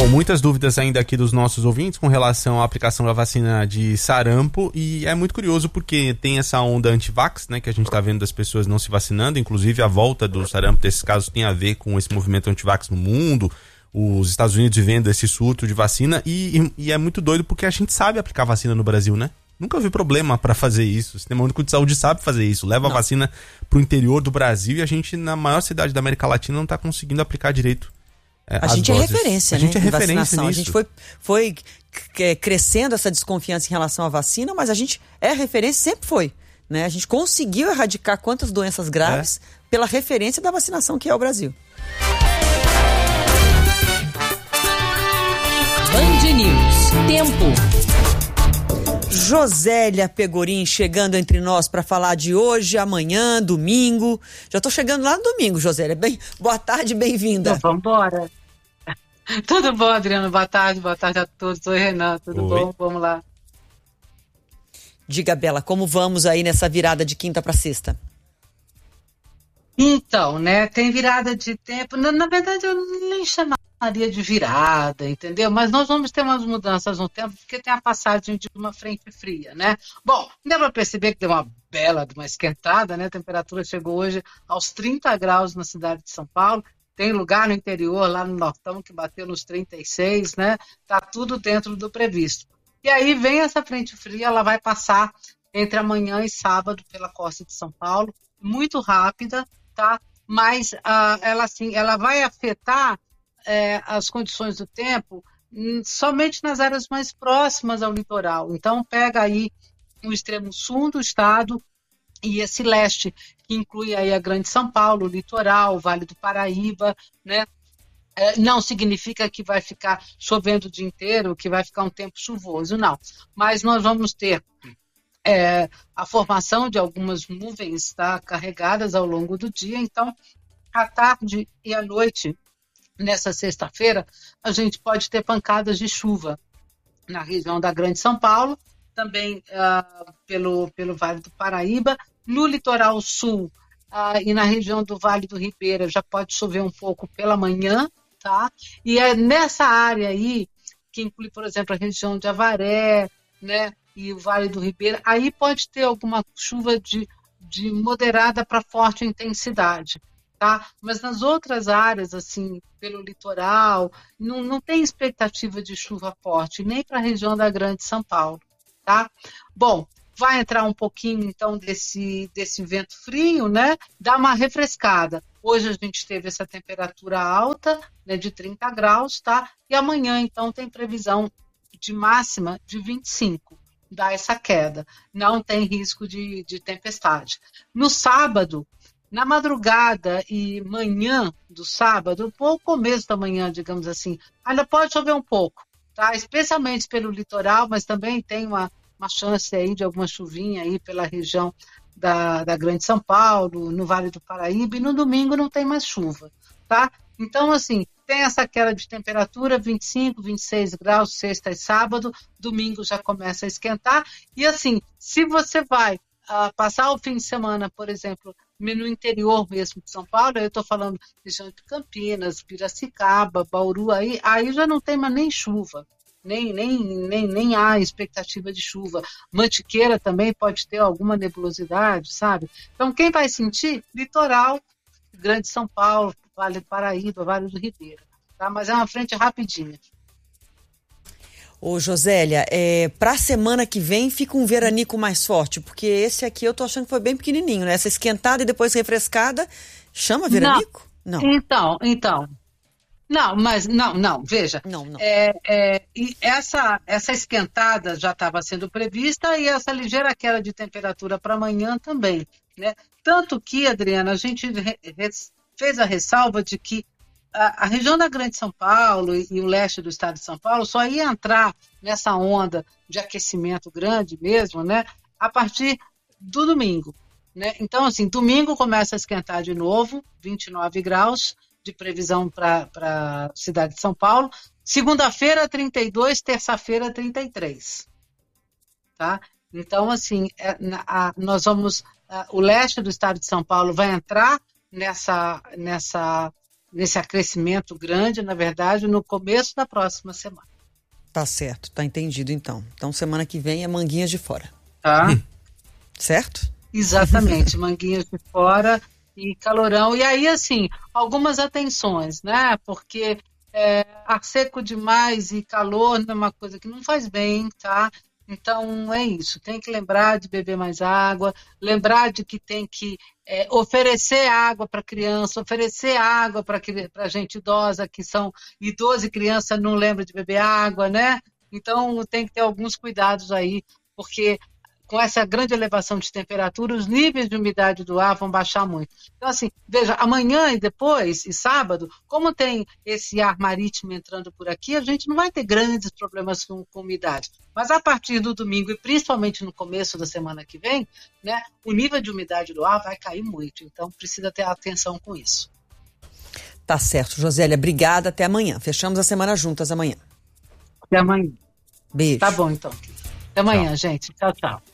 Bom, muitas dúvidas ainda aqui dos nossos ouvintes com relação à aplicação da vacina de sarampo, e é muito curioso porque tem essa onda anti-vax, né, que a gente está vendo das pessoas não se vacinando, inclusive a volta do sarampo desses casos tem a ver com esse movimento anti-vax no mundo, os Estados Unidos vivendo esse surto de vacina, e é muito doido porque a gente sabe aplicar vacina no Brasil, né? Nunca vi problema para fazer isso. O Sistema Único de Saúde sabe fazer isso. Leva a vacina pro interior do Brasil e a gente, na maior cidade da América Latina, não está conseguindo aplicar direito. A gente é referência, né? A gente é referência nisso. A gente foi crescendo essa desconfiança em relação à vacina, mas a gente é referência, sempre foi. Né? A gente conseguiu erradicar quantas doenças graves pela referência da vacinação que é o Brasil. Band News. Tempo. Josélia Pegorim chegando entre nós para falar de hoje, amanhã, domingo. Já estou chegando lá no domingo, Josélia. Boa tarde, bem-vinda. Então, vamos embora. Tudo bom, Adriano? Boa tarde a todos. Oi, Renan, tudo bom? Vamos lá. Diga, Bela, como vamos aí nessa virada de quinta para sexta? Então, né, tem virada de tempo. Na verdade, eu nem chamaria de virada, entendeu? Mas nós vamos ter umas mudanças no tempo, porque tem a passagem de uma frente fria, né? Bom, deu para perceber que deu uma bela, uma esquentada, né? A temperatura chegou hoje aos 30 graus na cidade de São Paulo. Tem lugar no interior, lá no Nortão, que bateu nos 36, né? Tá tudo dentro do previsto. E aí vem essa frente fria, ela vai passar entre amanhã e sábado pela costa de São Paulo, muito rápida, tá? Mas ela vai afetar as condições do tempo somente nas áreas mais próximas ao litoral. Então pega aí o extremo sul do estado e esse leste, que inclui aí a Grande São Paulo, o litoral, o Vale do Paraíba, né? Não significa que vai ficar chovendo o dia inteiro, que vai ficar um tempo chuvoso, não. Mas nós vamos ter a formação de algumas nuvens, tá, carregadas ao longo do dia. Então, à tarde e à noite, nessa sexta-feira, a gente pode ter pancadas de chuva na região da Grande São Paulo, também pelo Vale do Paraíba, no litoral sul e na região do Vale do Ribeira já pode chover um pouco pela manhã, tá? E é nessa área aí, que inclui, por exemplo, a região de Avaré, né, e o Vale do Ribeira, aí pode ter alguma chuva de moderada para forte intensidade, tá? Mas nas outras áreas, assim, pelo litoral, não tem expectativa de chuva forte, nem para a região da Grande São Paulo, tá? Bom, vai entrar um pouquinho, então, desse vento frio, né? Dá uma refrescada. Hoje a gente teve essa temperatura alta, né, de 30 graus, tá? E amanhã, então, tem previsão de máxima de 25. Dá essa queda. Não tem risco de tempestade. No sábado, na madrugada e manhã do sábado, ou começo da manhã, digamos assim, ainda pode chover um pouco, tá? Especialmente pelo litoral, mas também tem uma chance aí de alguma chuvinha aí pela região da Grande São Paulo, no Vale do Paraíba, e no domingo não tem mais chuva, tá? Então, assim, tem essa queda de temperatura, 25, 26 graus, sexta e sábado, domingo já começa a esquentar, e assim, se você vai passar o fim de semana, por exemplo, no interior mesmo de São Paulo, eu estou falando região de Campinas, Piracicaba, Bauru, aí já não tem mais nem chuva, nem há expectativa de chuva. Mantiqueira também pode ter alguma nebulosidade, sabe? Então, quem vai sentir? Litoral, Grande São Paulo, Vale do Paraíba, Vale do Ribeira, tá? Mas é uma frente rapidinha. Ô, Josélia, para a semana que vem fica um veranico mais forte, porque esse aqui eu tô achando que foi bem pequenininho, né? Essa esquentada e depois refrescada, chama veranico? Não. Então. Não, veja. Não. E essa esquentada já estava sendo prevista e essa ligeira queda de temperatura para amanhã também, né? Tanto que, Adriana, a gente fez a ressalva de que a região da Grande São Paulo e o leste do estado de São Paulo só ia entrar nessa onda de aquecimento grande mesmo, né, a partir do domingo, né? Então, assim, domingo começa a esquentar de novo, 29 graus de previsão para a cidade de São Paulo. Segunda-feira, 32, terça-feira, 33. Tá? Então, assim, nós vamos... o leste do estado de São Paulo vai entrar nessa nesse acrescimento grande, na verdade, no começo da próxima semana. Tá certo, tá entendido então. Então semana que vem é manguinhas de fora. Tá? Certo? Exatamente, manguinhas de fora e calorão. E aí, assim, algumas atenções, né? Porque ar seco demais e calor é uma coisa que não faz bem, tá? Então, é isso. Tem que lembrar de beber mais água, lembrar de que tem que oferecer água para criança, oferecer água para gente idosa, que são idoso e criança não lembra de beber água, né? Então, tem que ter alguns cuidados aí, porque com essa grande elevação de temperatura, os níveis de umidade do ar vão baixar muito. Então, assim, veja, amanhã e depois, e sábado, como tem esse ar marítimo entrando por aqui, a gente não vai ter grandes problemas com umidade. Mas a partir do domingo, e principalmente no começo da semana que vem, né, o nível de umidade do ar vai cair muito. Então, precisa ter atenção com isso. Tá certo, Josélia. Obrigada. Até amanhã. Fechamos a semana juntas amanhã. Até amanhã. Beijo. Tá bom, então. Até amanhã, Tchau. gente. Tchau, tchau.